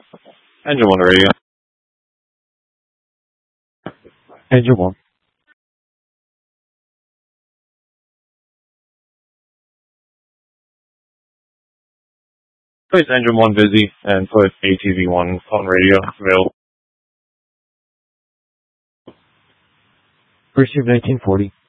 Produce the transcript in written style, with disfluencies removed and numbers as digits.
Engine 1 radio. Engine 1. Place Engine 1 busy and put ATV 1 on radio available. Receive 1940.